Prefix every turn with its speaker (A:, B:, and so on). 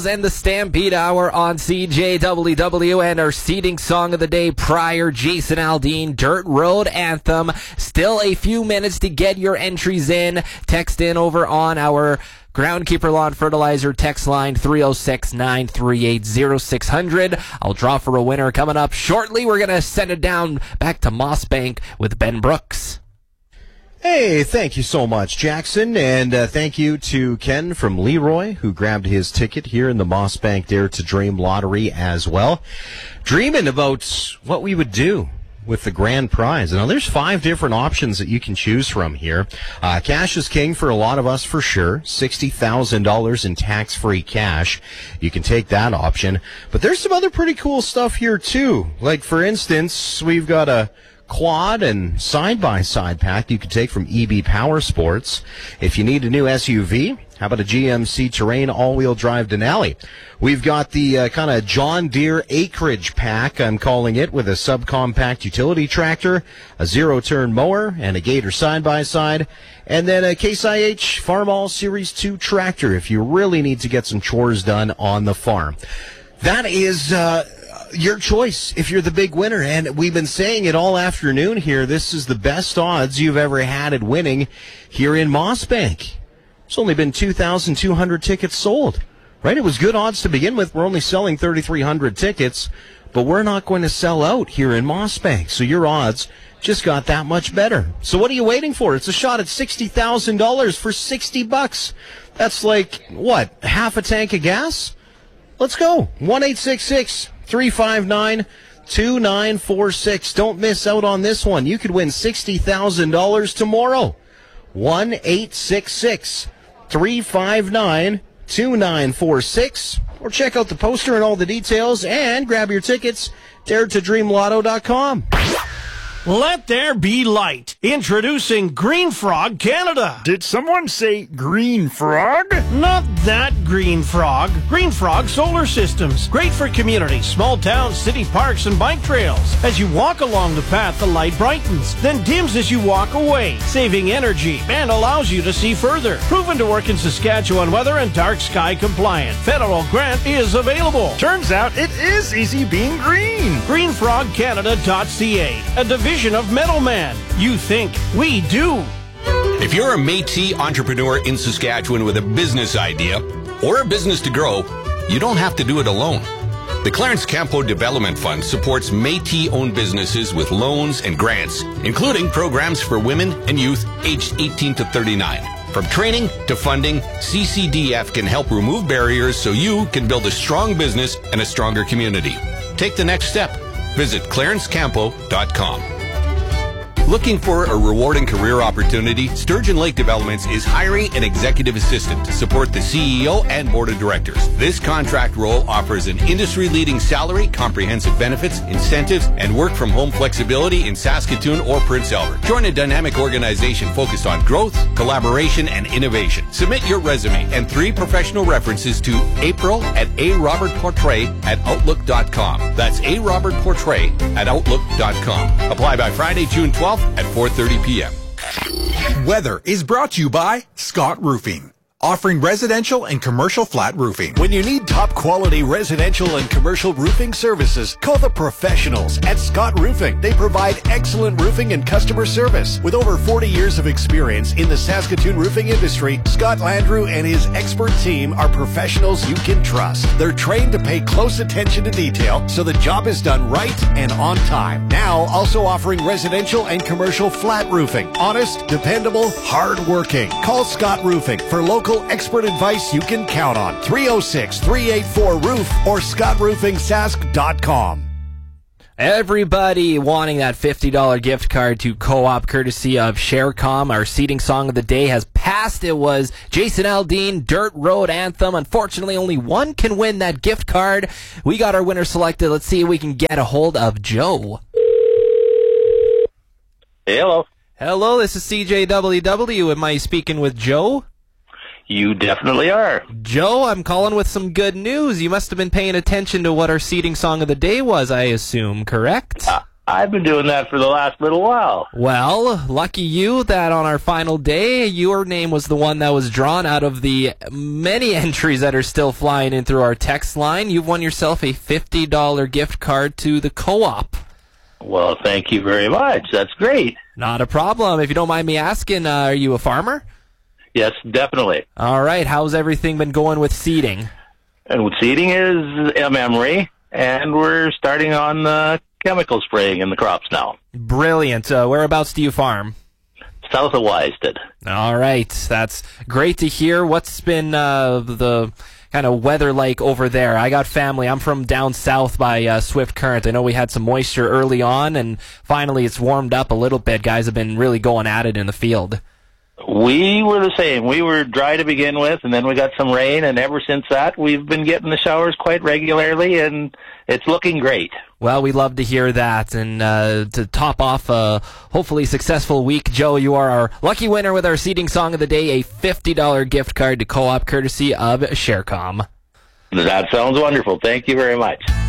A: And the Stampede Hour on CJWW, and our seating song of the day prior, Jason Aldean, Dirt Road Anthem. Still a few minutes to get your entries in. Text in over on our Groundkeeper Lawn Fertilizer text line 306-938-0600. I'll draw for a winner coming up shortly. We're going to send it down back to Mossbank with Ben Brooks.
B: Hey, thank you so much, Jackson, and thank you to Ken from Leroy, who grabbed his ticket here in the Mossbank Dare to Dream lottery as well. Dreaming about what we would do with the grand prize. Now, there's 5 different options that you can choose from here. Cash is king for a lot of us for sure. $60,000 in tax-free cash. You can take that option. But there's some other pretty cool stuff here, too. Like, for instance, we've got a quad and side-by-side pack you can take from EB Power Sports. If you need a new SUV, how about a GMC Terrain all-wheel drive Denali? We've got the kind of John Deere acreage pack, I'm calling it, with a subcompact utility tractor, a zero-turn mower, and a Gator side-by-side, and then a Case IH Farmall Series 2 tractor if you really need to get some chores done on the farm. That is your choice if you're the big winner, and we've been saying it all afternoon here. This is the best odds you've ever had at winning here in Mossbank. It's only been 2,200 tickets sold, right? It was good odds to begin with. We're only selling 3,300 tickets, but we're not going to sell out here in Mossbank, so your odds just got that much better. So what are you waiting for? It's a shot at $60,000 for $60. That's like, what, half a tank of gas? Let's go. 1-866-359-2946. Don't miss out on this one. You could win $60,000 tomorrow. 1-866-359-2946. Or check out the poster and all the details and grab your tickets. DareToDreamLotto.com.
C: Let there be light. Introducing Green Frog Canada.
D: Did someone say Green Frog?
C: Not that Green Frog. Green Frog Solar Systems. Great for communities, small towns, city parks, and bike trails. As you walk along the path, the light brightens, then dims as you walk away, saving energy and allows you to see further. Proven to work in Saskatchewan weather and dark sky compliant. Federal grant is available.
D: Turns out it is easy being green.
C: GreenFrogCanada.ca, a division of Meadowman. You think, we do.
E: If you're a Métis entrepreneur in Saskatchewan with a business idea or a business to grow, you don't have to do it alone. The Clarence Campo Development Fund supports Métis-owned businesses with loans and grants, including programs for women and youth aged 18 to 39. From training to funding, CCDF can help remove barriers so you can build a strong business and a stronger community. Take the next step. Visit ClarenceCampo.com. Looking for a rewarding career opportunity? Sturgeon Lake Developments is hiring an executive assistant to support the CEO and board of directors. This contract role offers an industry-leading salary, comprehensive benefits, incentives, and work-from-home flexibility in Saskatoon or Prince Albert. Join a dynamic organization focused on growth, collaboration, and innovation. Submit your resume and 3 professional references to April at arobertportray@outlook.com. That's arobertportray@outlook.com. Apply by Friday, June 12th at 4:30 p.m.
F: Weather is brought to you by Scott Roofing, offering residential and commercial flat roofing.
G: When you need top quality residential and commercial roofing services, call the professionals at Scott Roofing. They provide excellent roofing and customer service. With over 40 years of experience in the Saskatoon roofing industry, Scott Landrew and his expert team are professionals you can trust. They're trained to pay close attention to detail so the job is done right and on time. Now also offering residential and commercial flat roofing. Honest, dependable, hard-working. Call Scott Roofing for local expert advice you can count on. 306-384-ROOF or ScottRoofingSask.com.
A: Everybody wanting that $50 gift card to Co-op courtesy of Sharecom. Our seating song of the day has passed. It was Jason Aldean, Dirt Road Anthem. Unfortunately, only one can win that gift card. We got our winner selected. Let's see if we can get a hold of Joe.
H: Hey, hello.
A: Hello, this is CJWW. Am I speaking with Joe?
H: You definitely are.
A: Joe, I'm calling with some good news. You must have been paying attention to what our seating song of the day was, I assume, correct?
H: I've been doing that for the last little while.
A: Well, lucky you that on our final day, your name was the one that was drawn out of the many entries that are still flying in through our text line. You've won yourself a $50 gift card to the Co-op.
H: Well, thank you very much. That's great.
A: Not a problem. If you don't mind me asking, are you a farmer?
H: Yes, definitely.
A: All right. How's everything been going with seeding?
H: And with seeding is a memory, and we're starting on the chemical spraying in the crops now.
A: Brilliant. Whereabouts do you farm?
H: South of Wisted.
A: All right. That's great to hear. What's been the kind of weather like over there? I got family. I'm from down south by Swift Current. I know we had some moisture early on, and finally it's warmed up a little bit. Guys have been really going at it in the field.
H: We were the same. We were dry to begin with, and then we got some rain, and ever since that, we've been getting the showers quite regularly, and it's looking great.
A: Well, we love to hear that. And to top off a hopefully successful week, Joe, you are our lucky winner with our seeding song of the day, a $50 gift card to Co-op courtesy of Sharecom.
H: That sounds wonderful. Thank you very much.